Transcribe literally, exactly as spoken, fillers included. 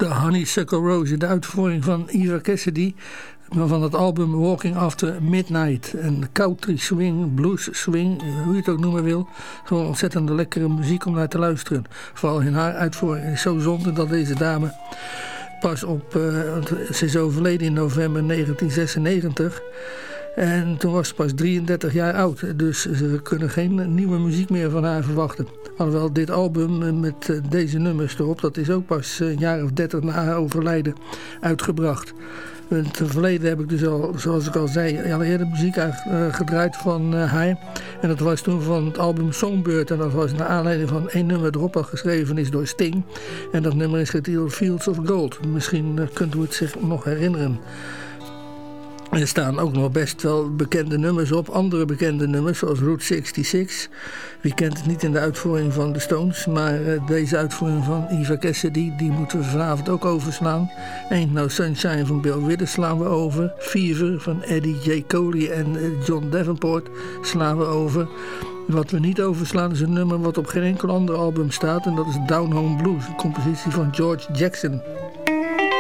de Honeysuckle Rose, de uitvoering van Eva Cassidy van het album Walking After Midnight. En country swing, blues swing, hoe je het ook noemen wil. Gewoon ontzettend lekkere muziek om naar te luisteren. Vooral in haar uitvoering. Het is zo zonde dat deze dame pas op, uh, ze is overleden in november negentien zesennegentig. En toen was ze pas drieëndertig jaar oud. Dus we kunnen geen nieuwe muziek meer van haar verwachten. Alhoewel dit album met deze nummers erop, dat is ook pas een jaar of dertig na haar overlijden uitgebracht. In het verleden heb ik dus al, zoals ik al zei, al eerder muziek gedraaid van haar. En dat was toen van het album Songbird. En dat was naar aanleiding van één nummer erop dat geschreven is door Sting. En dat nummer is getiteld Fields of Gold. Misschien kunt u het zich nog herinneren. Er staan ook nog best wel bekende nummers op. Andere bekende nummers zoals Route zesenzestig. Wie kent het niet in de uitvoering van de Stones. Maar uh, deze uitvoering van Eva Cassidy, die moeten we vanavond ook overslaan. Ain't No Sunshine van Bill Withers slaan we over. Fever van Eddie J. Coley en uh, John Davenport slaan we over. Wat we niet overslaan is een nummer wat op geen enkel ander album staat. En dat is Down Home Blues, een compositie van George Jackson.